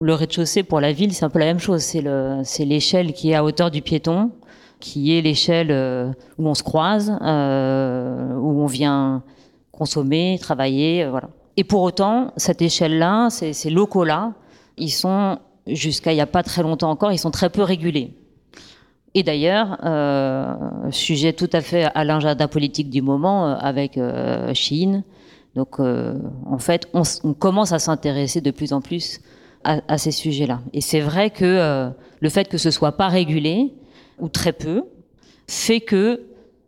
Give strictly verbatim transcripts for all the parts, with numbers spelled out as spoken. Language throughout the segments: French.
Le rez-de-chaussée pour la ville, c'est un peu la même chose. C'est, le, c'est l'échelle qui est à hauteur du piéton, qui est l'échelle euh, où on se croise, euh, où on vient consommer, travailler, euh, voilà. Et pour autant, cette échelle-là, ces, ces locaux-là, ils sont, jusqu'à il n'y a pas très longtemps encore, ils sont très peu régulés. Et d'ailleurs, euh, sujet tout à fait à l'agenda politique du moment, euh, avec euh, Chine. Donc, euh, en fait, on, on commence à s'intéresser de plus en plus à, à ces sujets-là. Et c'est vrai que euh, le fait que ce soit pas régulé, ou très peu, fait que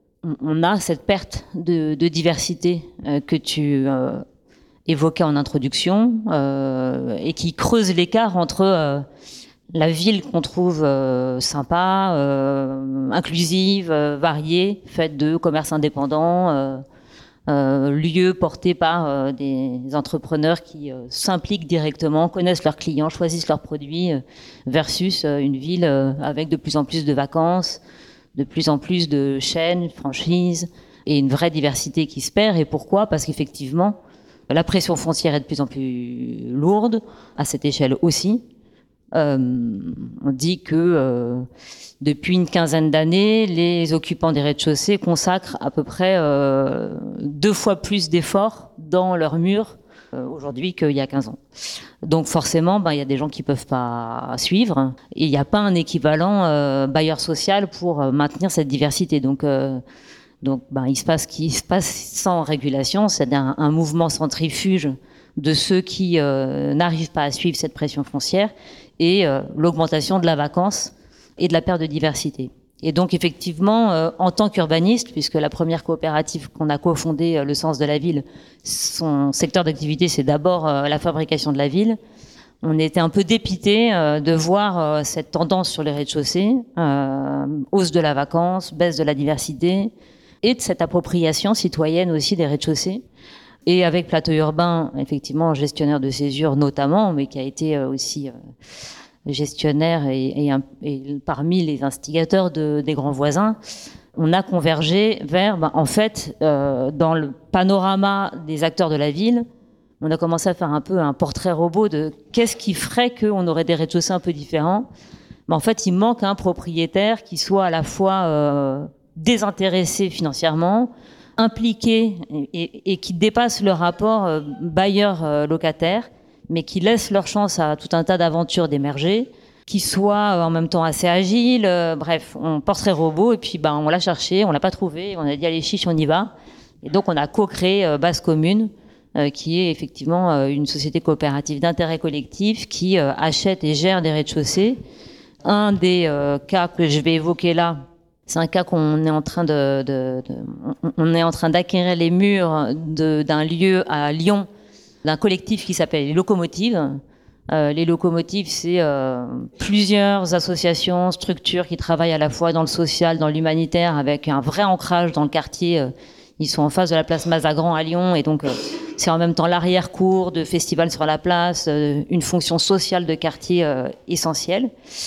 on a cette perte de, de diversité euh, que tu euh, évoquais en introduction, euh, et qui creuse l'écart entre euh, la ville qu'on trouve euh, sympa, euh, inclusive, euh, variée, faite de commerces indépendants, euh, Euh, lieux portés par euh, des entrepreneurs qui euh, s'impliquent directement, connaissent leurs clients, choisissent leurs produits, euh, versus euh, une ville euh, avec de plus en plus de vacances, de plus en plus de chaînes, franchises, et une vraie diversité qui se perd. Et pourquoi ? Parce qu'effectivement, la pression foncière est de plus en plus lourde, à cette échelle aussi. Euh, on dit que euh, depuis une quinzaine d'années, les occupants des rez-de-chaussée consacrent à peu près euh, deux fois plus d'efforts dans leurs murs euh, aujourd'hui qu'il y a quinze ans. Donc forcément, ben, il y a des gens qui peuvent pas suivre, et il n'y a pas un équivalent euh, bailleur social pour euh, maintenir cette diversité. Donc, euh, donc ben, il se passe ce qui se passe sans régulation, c'est un, un mouvement centrifuge de ceux qui euh, n'arrivent pas à suivre cette pression foncière, et euh, l'augmentation de la vacance et de la perte de diversité. Et donc effectivement, euh, en tant qu'urbaniste, puisque la première coopérative qu'on a cofondée, euh, le Sens de la Ville, son secteur d'activité, c'est d'abord euh, la fabrication de la ville, on était un peu dépité euh, de voir euh, cette tendance sur les rez-de-chaussée, euh, hausse de la vacance, baisse de la diversité, et de cette appropriation citoyenne aussi des rez-de-chaussée. Et avec Plateau Urbain, effectivement, gestionnaire de césure notamment, mais qui a été aussi euh, gestionnaire et, et, un, et parmi les instigateurs de, des grands voisins, on a convergé vers, ben, en fait, euh, dans le panorama des acteurs de la ville, on a commencé à faire un peu un portrait robot de qu'est-ce qui ferait qu'on aurait des rez-de-chaussée un peu différents. Ben, en fait, il manque un propriétaire qui soit à la fois euh, désintéressé financièrement, impliqués et, et, et qui dépassent le rapport euh, bailleur-locataire, mais qui laissent leur chance à tout un tas d'aventures d'émerger, qui soient euh, en même temps assez agiles. Euh, bref, on portrait robot, et puis ben, on l'a cherché, on l'a pas trouvé, on a dit allez chiche, on y va. Et donc on a co-créé euh, Base Commune, euh, qui est effectivement euh, une société coopérative d'intérêt collectif qui euh, achète et gère des rez-de-chaussée. Un des euh, cas que je vais évoquer là, c'est un cas qu'on est en train de, de, de on est en train d'acquérir les murs de, d'un lieu à Lyon, d'un collectif qui s'appelle les Locomotives. Euh, les Locomotives, c'est euh, plusieurs associations, structures qui travaillent à la fois dans le social, dans l'humanitaire, avec un vrai ancrage dans le quartier. Ils sont en face de la place Mazagran à Lyon, et donc euh, c'est en même temps l'arrière-cour de festivals sur la place, euh, une fonction sociale de quartier euh, essentielle.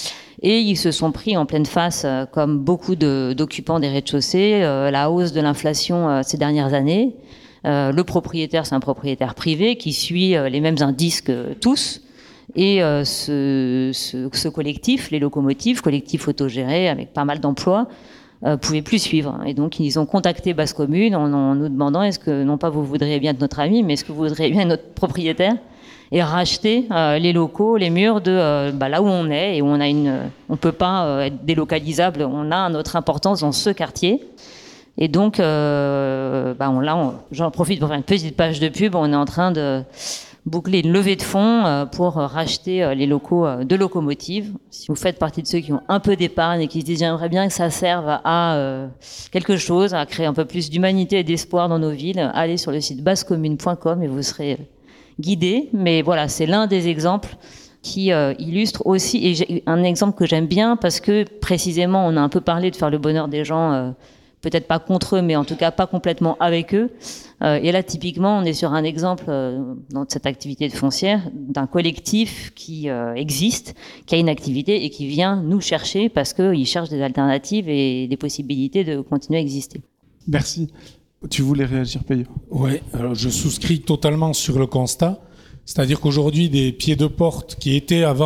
Et ils se sont pris en pleine face, euh, comme beaucoup de, d'occupants des rez-de-chaussée, euh, la hausse de l'inflation euh, ces dernières années. Euh, le propriétaire, c'est un propriétaire privé qui suit euh, les mêmes indices que tous. Et euh, ce, ce, ce collectif, les Locomotives, collectif autogéré avec pas mal d'emplois, euh, pouvait plus suivre. Et donc ils ont contacté Base Commune en, en nous demandant est-ce que, non pas vous voudriez bien être notre ami, mais est-ce que vous voudriez bien être notre propriétaire ? Et racheter euh, les locaux, les murs de euh, bah, là où on est, et où on a une, on peut pas euh, être délocalisable, on a notre importance dans ce quartier. Et donc, euh, bah, on, là, on, j'en profite pour faire une petite page de pub. On est en train de boucler une levée de fonds euh, pour racheter euh, les locaux euh, de Locomotive. Si vous faites partie de ceux qui ont un peu d'épargne et qui se disent j'aimerais bien que ça serve à euh, quelque chose, à créer un peu plus d'humanité et d'espoir dans nos villes, allez sur le site basecommune point com et vous serez guidé. Mais voilà, c'est l'un des exemples qui euh, illustre aussi, et j'ai un exemple que j'aime bien parce que précisément on a un peu parlé de faire le bonheur des gens, euh, peut-être pas contre eux, mais en tout cas pas complètement avec eux. Euh, et là, typiquement, on est sur un exemple euh, dans cette activité de foncière d'un collectif qui euh, existe, qui a une activité et qui vient nous chercher parce qu'il cherche des alternatives et des possibilités de continuer à exister. Merci. Tu voulais réagir, Payot ? Oui, alors je souscris totalement sur le constat. C'est-à-dire qu'aujourd'hui, des pieds de porte qui étaient avant